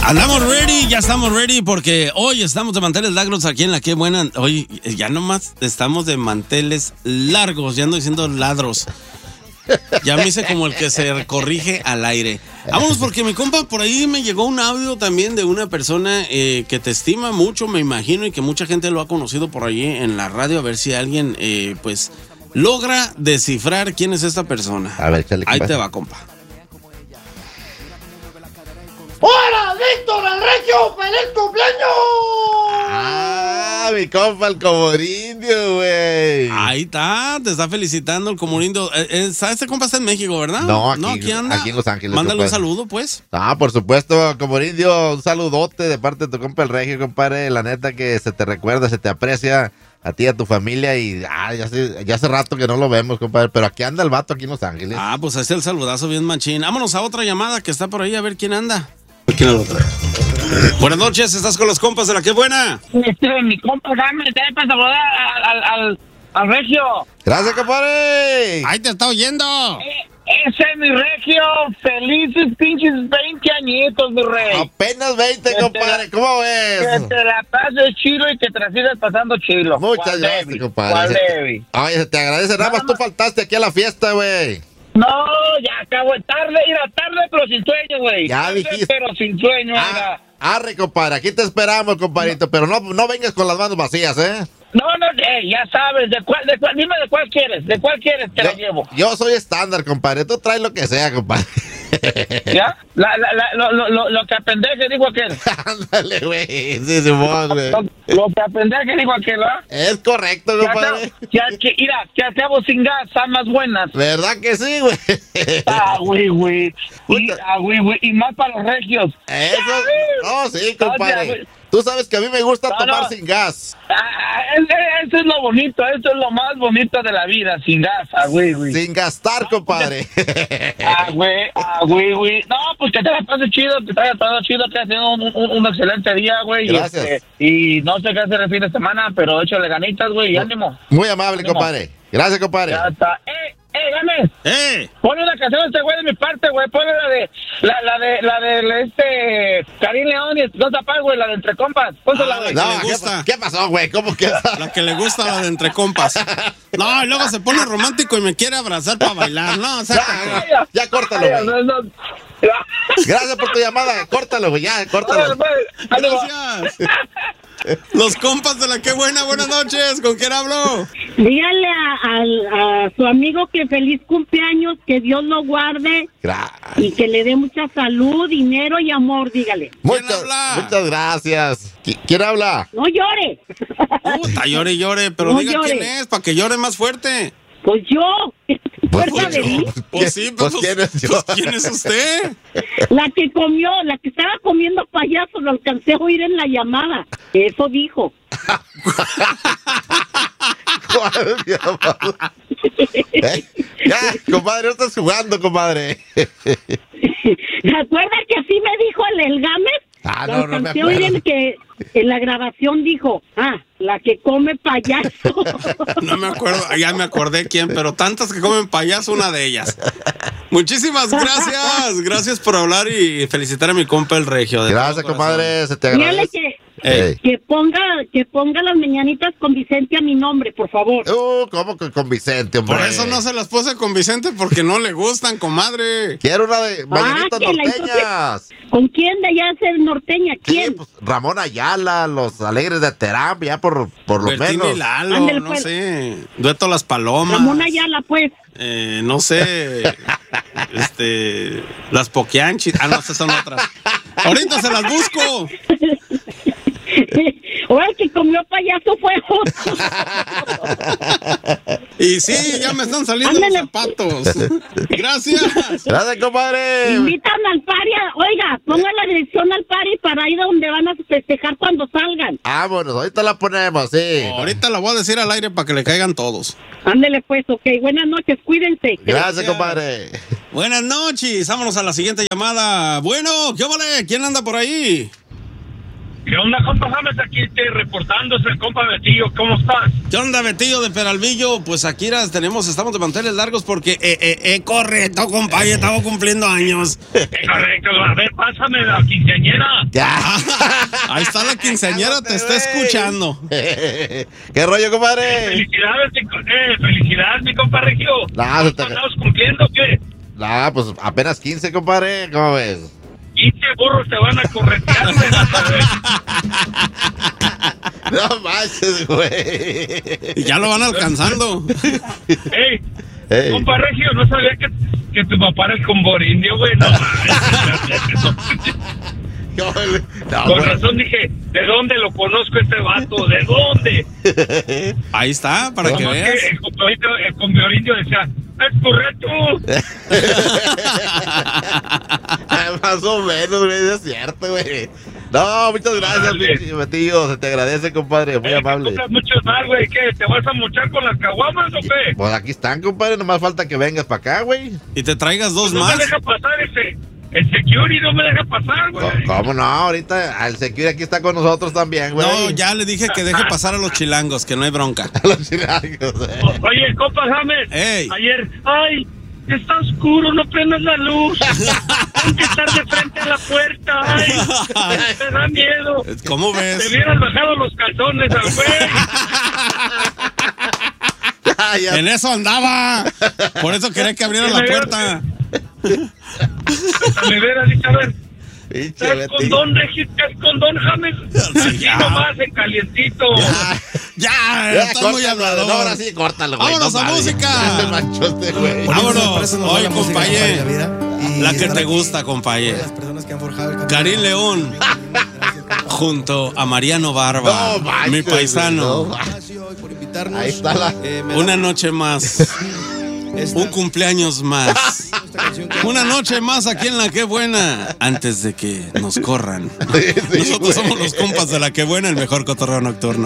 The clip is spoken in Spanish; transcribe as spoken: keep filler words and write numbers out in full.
Andamos ready, ya estamos ready porque hoy estamos de manteles largos aquí en La Qué Buena. Hoy ya nomás estamos de manteles largos, ya ando diciendo ladros. Ya me hice como el que se corrige al aire. Vámonos porque mi compa, por ahí me llegó un audio también de una persona eh, que te estima mucho, me imagino, y que mucha gente lo ha conocido por ahí en la radio. A ver si alguien, eh, pues, logra descifrar quién es esta persona. A ver, chale, ahí te va, compa. ¡Hola, Víctor, el Regio! ¡Feliz cumpleaños! Ah, mi compa, el comorindio, güey. Ahí está, te está felicitando el comorindio. Eh, eh, Este compa está en México, ¿verdad? No, aquí, no, aquí anda. Aquí en Los Ángeles. Mándale un compadre. saludo, pues. Ah, por supuesto, comorindio, un saludote de parte de tu compa el Regio, compadre. La neta que se te recuerda, se te aprecia a ti y a tu familia y ah, ya, hace, ya hace rato que no lo vemos, compadre. Pero aquí anda el vato, aquí en Los Ángeles. Ah, pues ahí está el saludazo bien machín. Vámonos a otra llamada que está por ahí, a ver quién anda. ¿Quién es la otra? Buenas noches, estás con los compas de La Qué Buena. Este, mi compa, dame, dame para saludar al, al, al, al Regio. Gracias, compadre. Ahí te está oyendo. Eh, ese es mi Regio. Felices pinches veinte añitos, mi rey. Apenas veinte, Que compadre. te- ¿Cómo Que ves? te la pases chilo y que te la sigas pasando chilo. Muchas ¿Cuál gracias, Debbie? compadre. ¿Cuál Se- Debbie? Oye, se te agradece. Nada más tú faltaste aquí a la fiesta, güey. No, ya acabo de tarde, ir a tarde, pero sin sueño, güey. Ya Tarde, dijiste. pero sin sueño, Ah, era. arre, compadre. Aquí te esperamos, compadrito. Pero no, no vengas con las manos vacías, ¿eh? No, no, eh, ya sabes, ¿de cuál, de cuál, dime de cuál quieres, de cuál quieres, te Yo, la llevo. yo soy estándar, compadre. Tú traes lo que sea, compadre. ¿Ya? La, la, la, lo, lo, lo, lo que apendeje dijo aquel. Ándale, güey. Sí, Simón, güey. Lo, lo que apendeje dijo aquel, ¿ah? Es correcto, Que compadre. acabo- que- que- Mira, que acabo sin gas, están más buenas. ¿Verdad que sí, güey? Ah, güey, güey. Y, Puta. ah, güey, güey. Y más para los regios. Eso. No, sí, No, ya, compadre. güey. Tú sabes que a mí me gusta No, tomar no. sin gas. Ah, es- eso es lo bonito, eso es lo más bonito de la vida, sin gas, ah, güey, güey. Sin gastar, compadre. Ah, güey, ah, güey, güey. No, pues que te la pases chido, que te haya todo chido, que hayas tenido un, un, un excelente día, güey. Y, Gracias. este, y no sé qué hacer el fin de semana, pero échale ganitas, güey, y ánimo. Muy amable, Ánimo. compadre. Gracias, compadre. Ya está. ¡Eh, eh, Gámez! ¡Eh! Ponle una canción a este güey de mi parte, güey. Ponle la de, la, la de, la de este, Karim León y no tapar, güey, la de Entre Compas. Pónsela, Ah, güey. la- No, le ¿qué, gusta. pa- ¿qué pasó, güey? ¿Cómo que? La que le gusta, la de entre compas. No, y luego se pone romántico y me quiere abrazar para bailar. No, sácate. Ya, ya, córtalo, Ay, güey. no, no. Ya. Gracias por tu llamada. Córtalo, güey. Ya, Órale, córtalo. pues, ánimo. Gracias. Los compas de La Qué Buena, buenas noches. ¿Con quién hablo? Dígale a, a- a su amigo que feliz cumpleaños, que Dios lo guarde Gra- y que le dé mucha salud, dinero y amor, dígale. Muchas, habla? muchas gracias. ¿Qui- ¿Quién habla? No llore. Puta, llore y llore, pero No diga llore. quién es, para que llore más fuerte. Pues yo, Pues, fuerza de mí, Pues sí, Pues, pues, ¿quién es yo? pues, ¿quién es usted? la que comió, la que estaba comiendo payaso, lo alcancé a oír en la llamada. Eso dijo. ¿Cuál llamada? ¿Eh? Ya, compadre, no estás jugando, compadre. ¿Se acuerda que así me dijo el, el Gámez? Ah, Lo no, no me alcancé a oír acuerdo. en que en la grabación dijo, ah, la que come payaso. No me acuerdo, ya me acordé quién, pero tantas que comen payaso, una de ellas. Muchísimas gracias. Gracias por hablar y felicitar a mi compa el Regio. de Gracias, todo corazón. compadre. Se te Dígale agradece. que, Ey. que ponga que ponga las mañanitas con Vicente a mi nombre, por favor. Uh, ¿cómo que con Vicente, hombre? Por eso no se las puse con Vicente, porque no le gustan, comadre. Quiero una de mañanitas que la norteñas. ¿Con quién de allá es norteña? Sí, ¿Quién? pues, Ramón Ayala, los Alegres de Terán, ya por, por lo Bertín menos. y Lalo, Ándale, no pues. sé. Dueto Las Palomas. Ramón Ayala, pues. Eh, no sé. este. Las Poquianchis. Ah, no, esas son otras. Ahorita se las busco. O el que comió payaso fue otro. Y sí, ya me están saliendo Ándale. los zapatos. Gracias. Gracias, compadre. Invitan al pari, a- oiga, pongan la dirección al pari para ir a donde van a festejar cuando salgan. Vámonos, ahorita la ponemos, sí. Ahorita la voy a decir al aire para que le caigan todos. Ándele pues, ok, buenas noches, cuídense. Gracias, compadre. Buenas noches. Vámonos a la siguiente llamada. Bueno, ¿qué vale? ¿Quién anda por ahí? ¿Qué onda, compa James? Aquí te reportándose el compa Betillo. ¿Cómo estás? ¿Qué onda, Betillo de Peralvillo? Pues aquí las tenemos, estamos de manteles largos porque, eh, eh, eh, correcto, compa, ya estaba cumpliendo años. Eh, correcto, a ver, pásame la quinceañera. Ya. Ahí está la quinceañera, te está escuchando. ¿Qué rollo, compadre? Felicidades, mi, eh, felicidades, mi compa Regio. No, se te- ¿Estamos cumpliendo o qué? No, pues apenas quince, compadre. ¿Cómo ves? quince burros te van a corretear, güey. No manches, güey. Y ya lo van alcanzando. Ey, Ey. compa Regio, no sabía que, que tu papá era el comborindio, güey. No, No, con güey. razón dije, ¿de dónde lo conozco este vato? ¿De dónde? Ahí está, para que Como veas. que el comborindio, el comborindio decía, es correcto. Más o menos, güey, es cierto, güey. No, muchas gracias, Dale. pinche Betillo. Se te agradece, compadre, muy Eh, amable. que tocas mucho más, güey. ¿Qué? ¿Te vas a mochar con las caguamas o qué? Pues aquí están, compadre. Nomás falta que vengas para acá, güey. Y te traigas dos No más. me deja pasar ese. El security no me deja pasar, güey. Co- ¿Cómo no? Ahorita el security aquí está con nosotros también, güey. No, ya le dije que deje pasar a los chilangos, que no hay bronca. Los chilangos, eh. O- Oye, compa James. Ey. Ayer, ay, está oscuro, no prendas la luz. Tengo que estar de frente a la puerta. Ay, me da miedo. ¿Cómo Te ves? hubieran bajado los calzones al güey. Ya, ya. En eso andaba. Por eso quería que abriera la puerta. Me hubieras dicho, a ver, Pinche ¿es Betillo. condón, Regis? ¿Es condón, James? Aquí ya. nomás, en calientito. Ya, Ya, estás muy córtalo, hablador. no, ahora sí, córtalo, güey. Vámonos no a mames. música. Se manchó este, güey. Vámonos. Por eso nos va Hoy, la música, compañe. compadre, la vida. Y La que estar te aquí, gusta, compañe. las personas que han forjado el camino. Karim León, junto a Mariano Barba, No manches, mi paisano. güey, no. Gracias hoy por invitarnos. Ahí está la- Eh, me da Una noche más, esta- un cumpleaños más, esta canción que- una noche más aquí en La Qué Buena, antes de que nos corran. Sí, sí, Nosotros güey. somos los compas de La Qué Buena, el mejor cotorreo nocturno.